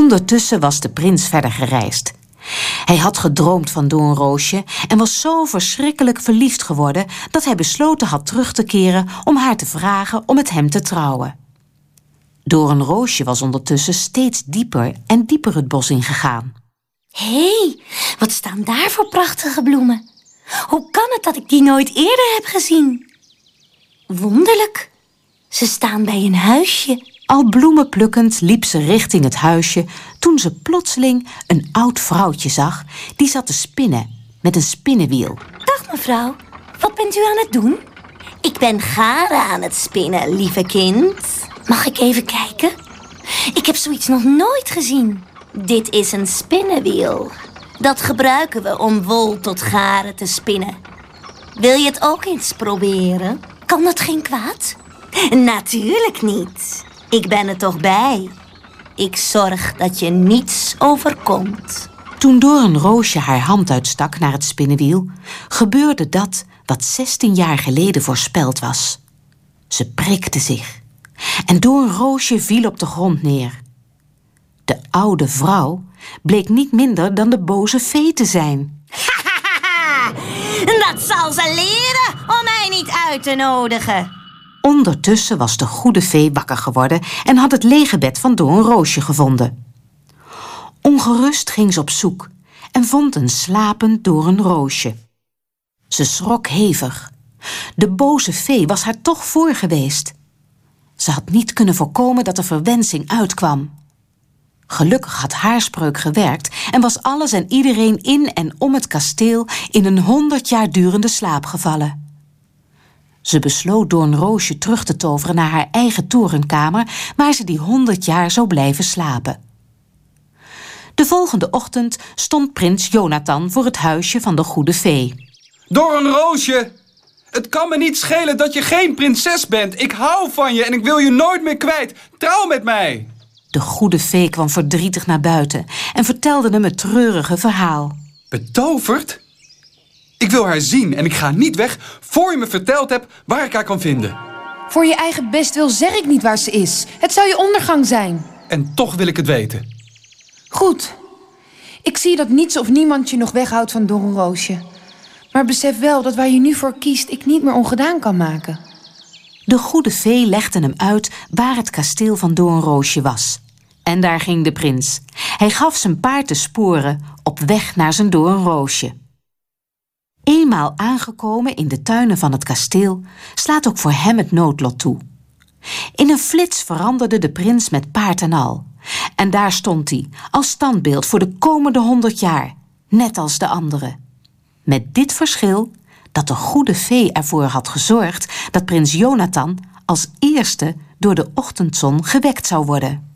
Ondertussen was de prins verder gereisd. Hij had gedroomd van Doornroosje en was zo verschrikkelijk verliefd geworden dat hij besloten had terug te keren om haar te vragen om met hem te trouwen. Doornroosje was ondertussen steeds dieper en dieper het bos ingegaan. Hé, wat staan daar voor prachtige bloemen? Hoe kan het dat ik die nooit eerder heb gezien? Wonderlijk, ze staan bij een huisje. Al bloemen plukkend liep ze richting het huisje toen ze plotseling een oud vrouwtje zag die zat te spinnen met een spinnenwiel. Dag mevrouw, wat bent u aan het doen? Ik ben garen aan het spinnen, lieve kind. Mag ik even kijken? Ik heb zoiets nog nooit gezien. Dit is een spinnenwiel. Dat gebruiken we om wol tot garen te spinnen. Wil je het ook eens proberen? Kan dat geen kwaad? Natuurlijk niet. Ik ben er toch bij. Ik zorg dat je niets overkomt. Toen Doornroosje haar hand uitstak naar het spinnenwiel, gebeurde dat wat 16 jaar geleden voorspeld was. Ze prikte zich en Doornroosje viel op de grond neer. De oude vrouw bleek niet minder dan de boze fee te zijn. Dat zal ze leren om mij niet uit te nodigen. Ondertussen was de goede fee wakker geworden en had het lege bed van Doornroosje gevonden. Ongerust ging ze op zoek en vond een slapend Doornroosje. Ze schrok hevig. De boze fee was haar toch voor geweest. Ze had niet kunnen voorkomen dat de verwensing uitkwam. Gelukkig had haar spreuk gewerkt en was alles en iedereen in en om het kasteel in een 100 jaar durende slaap gevallen. Ze besloot Doornroosje terug te toveren naar haar eigen torenkamer, waar ze die 100 jaar zou blijven slapen. De volgende ochtend stond prins Jonathan voor het huisje van de goede fee. Doornroosje, het kan me niet schelen dat je geen prinses bent. Ik hou van je en ik wil je nooit meer kwijt. Trouw met mij. De goede fee kwam verdrietig naar buiten en vertelde hem het treurige verhaal. Betoverd? Ik wil haar zien en ik ga niet weg voor je me verteld hebt waar ik haar kan vinden. Voor je eigen bestwil zeg ik niet waar ze is. Het zou je ondergang zijn. En toch wil ik het weten. Goed. Ik zie dat niets of niemand je nog weghoudt van Doornroosje. Maar besef wel dat waar je nu voor kiest ik niet meer ongedaan kan maken. De goede fee legde hem uit waar het kasteel van Doornroosje was. En daar ging de prins. Hij gaf zijn paard de sporen op weg naar zijn Doornroosje. Eenmaal aangekomen in de tuinen van het kasteel slaat ook voor hem het noodlot toe. In een flits veranderde de prins met paard en al. En daar stond hij, als standbeeld voor de komende 100 jaar, net als de anderen. Met dit verschil dat de goede fee ervoor had gezorgd dat prins Jonathan als eerste door de ochtendzon gewekt zou worden.